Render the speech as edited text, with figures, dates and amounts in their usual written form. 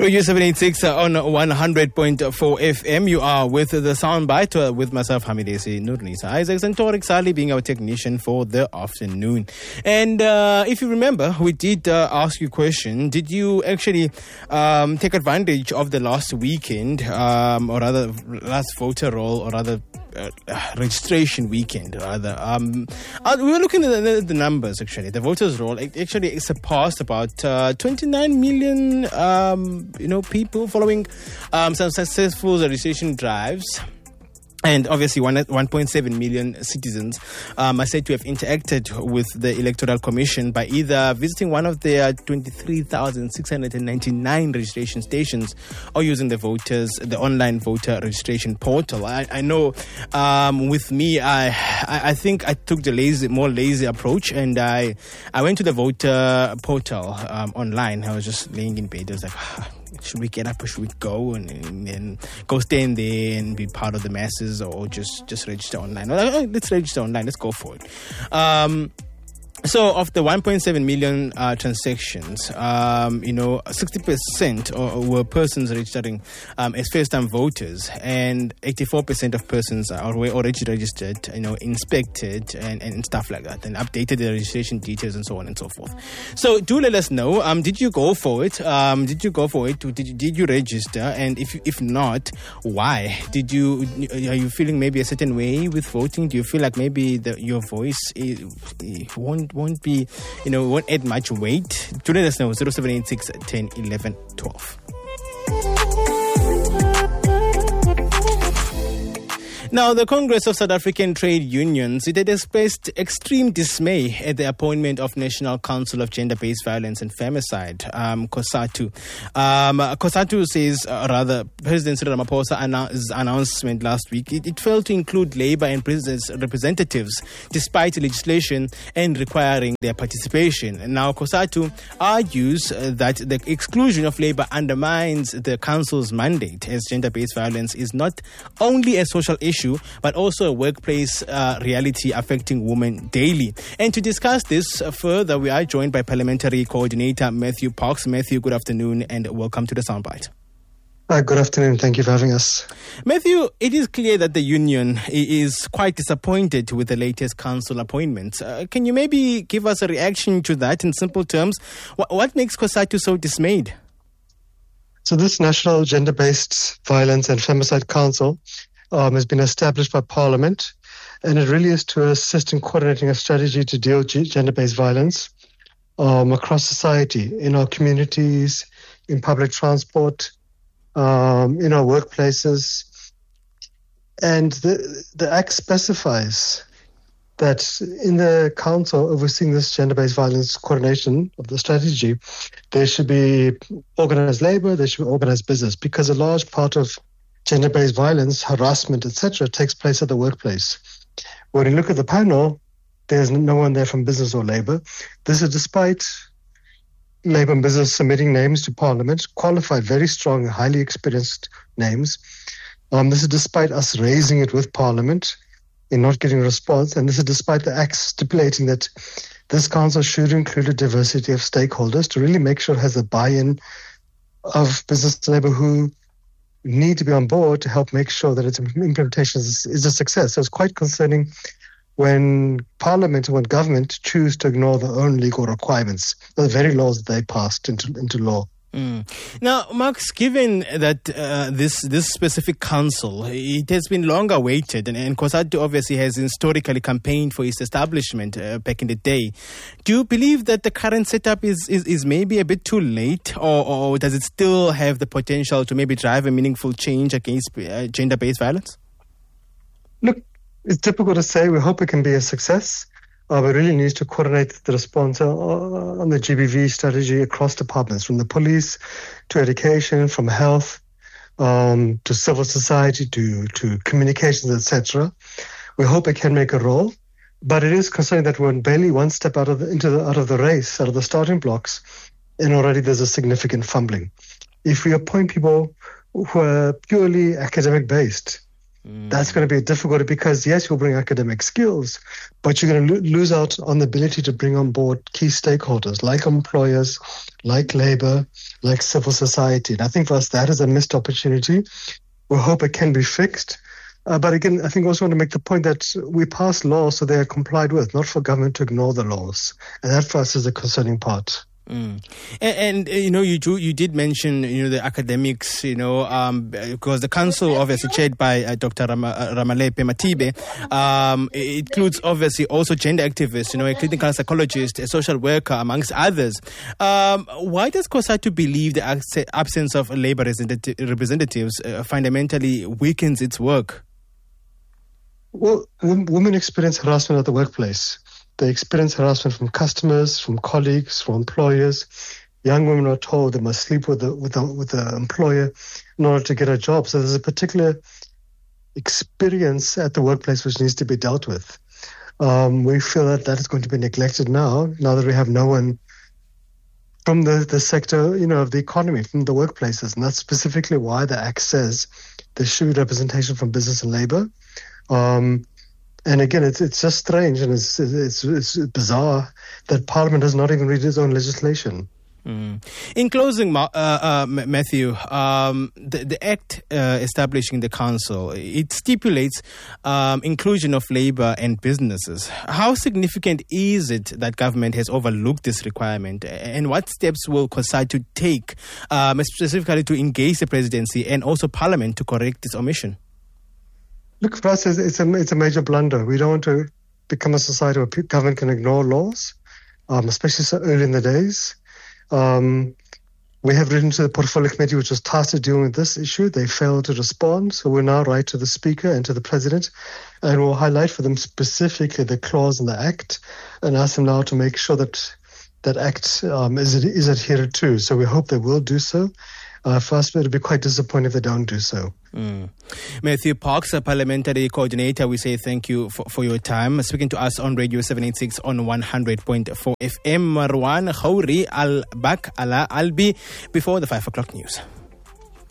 Radio 786 on 100.4 FM. You are with the Soundbite with myself, Hamidesi Nurnisa Isaacs, and Tariq Sali being our technician for the afternoon. And if you remember, we did ask you a question. Did you actually take advantage of the last weekend, or rather last voter roll, or rather registration weekend, rather? We were looking at the numbers, actually. The voters roll actually surpassed about 29 million people following some successful registration drives. And obviously 1.7 million citizens are said to have interacted with the Electoral Commission by either visiting one of their 23,699 registration stations or using the online voter registration portal. I know with me, I think I took the more lazy approach, and I went to the voter portal online. I was just laying in bed. I was like, should we get up or should we go and go stand there and be part of the masses, or just register online? Well, let's register online. Let's go for it. So of the 1.7 million transactions, 60% were persons registering as first-time voters, and 84% of persons were already registered, inspected and stuff like that, and updated their registration details and so on and so forth. So do let us know. Did you go for it? Did you register? And if not, why? Are you feeling maybe a certain way with voting? Do you feel like maybe your voice won't be, won't add much weight? Do let us know. 0786 10 11 12. Now, the Congress of South African Trade Unions, it had expressed extreme dismay at the appointment of National Council of Gender-Based Violence and Femicide, COSATU. COSATU says, President Cyril Ramaphosa's announcement last week, it failed to include Labour and President's representatives, despite legislation and requiring their participation. And now, COSATU argues that the exclusion of Labour undermines the Council's mandate, as gender-based violence is not only a social issue, but also a workplace reality affecting women daily. And to discuss this further, we are joined by Parliamentary Coordinator Matthew Parks. Matthew, good afternoon and welcome to the Soundbite. Good afternoon. Thank you for having us. Matthew, it is clear that the union is quite disappointed with the latest council appointments. Can you maybe give us a reaction to that in simple terms? What makes COSATU so dismayed? So this National Gender-Based Violence and Femicide Council has been established by Parliament, and it really is to assist in coordinating a strategy to deal with gender-based violence across society, in our communities, in public transport, in our workplaces. And the Act specifies that in the council overseeing this gender-based violence coordination of the strategy, there should be organized labor, there should be organized business, because a large part of gender-based violence, harassment, etc., takes place at the workplace. When you look at the panel, there's no one there from business or labor. This is despite labor and business submitting names to Parliament, qualified, very strong, highly experienced names. This is despite us raising it with Parliament and not getting a response. And this is despite the Act stipulating that this council should include a diversity of stakeholders to really make sure it has a buy-in of business and labor who need to be on board to help make sure that its implementation is a success. So it's quite concerning when Parliament and when government choose to ignore their own legal requirements, the very laws that they passed into law. Now, Marx, given that this specific council, it has been long awaited, and COSATU obviously has historically campaigned for its establishment back in the day, do you believe that the current setup is maybe a bit too late, or does it still have the potential to maybe drive a meaningful change against gender-based violence? Look, it's difficult to say. We hope it can be a success. But really needs to coordinate the response on the GBV strategy across departments, from the police to education, from health to civil society to communications, etc. We hope it can make a role, but it is concerning that we're barely one step out of the race, out of the starting blocks, and already there's a significant fumbling. If we appoint people who are purely academic based, That's going to be difficult because, yes, you'll bring academic skills, but you're going to lose out on the ability to bring on board key stakeholders like employers, like labor, like civil society. And I think for us, that is a missed opportunity. We hope it can be fixed. But again, I think I also want to make the point that we pass laws so they are complied with, not for government to ignore the laws. And that for us is a concerning part. And you did mention the academics, because the council obviously chaired by Dr. Ramalepe Matibe it includes obviously also gender activists, a clinical psychologist, a social worker, amongst others. Why does COSATU believe the absence of labor representatives fundamentally weakens its work? Well, women experience harassment at the workplace. They experience harassment from customers, from colleagues, from employers. Young women are told they must sleep with the employer in order to get a job. So there's a particular experience at the workplace which needs to be dealt with. We feel that is going to be neglected now that we have no one from the sector, of the economy, from the workplaces. And that's specifically why the Act says there should be representation from business and labor. And again, it's just strange and it's bizarre that Parliament does not even read its own legislation. In closing, Matthew, the Act establishing the council, it stipulates inclusion of labor and businesses. How significant is it that government has overlooked this requirement, and what steps will COSATU take specifically to engage the presidency and also Parliament to correct this omission? Look, for us, it's a major blunder. We don't want to become a society where government can ignore laws, especially so early in the days. We have written to the Portfolio Committee, which was tasked with dealing with this issue. They failed to respond, so we'll now write to the Speaker and to the President, and we'll highlight for them specifically the clause in the Act and ask them now to make sure that that Act is adhered to. So we hope they will do so. For us, it would be quite disappointing if they don't do so. Matthew Parks, a parliamentary coordinator, we say thank you for your time. Speaking to us on Radio 786 on 100.4 FM. Marwan Khoury Al-Bak Ala Albi before the 5 o'clock news.